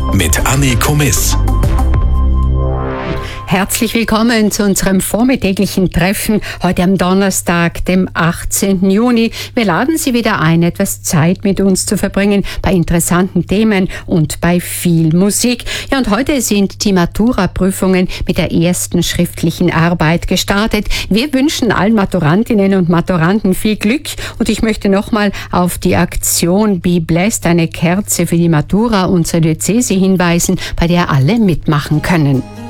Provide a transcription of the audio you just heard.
mit Anni Komiss. Herzlich willkommen zu unserem vormittäglichen Treffen heute am Donnerstag, dem 18. Juni. Wir laden Sie wieder ein, etwas Zeit mit uns zu verbringen bei interessanten Themen und bei viel Musik. Ja, und heute sind die Matura-Prüfungen mit der ersten schriftlichen Arbeit gestartet. Wir wünschen allen Maturantinnen und Maturanten viel Glück und ich möchte nochmal auf die Aktion Be Blessed, eine Kerze für die Matura unserer Diözese hinweisen, bei der alle mitmachen können.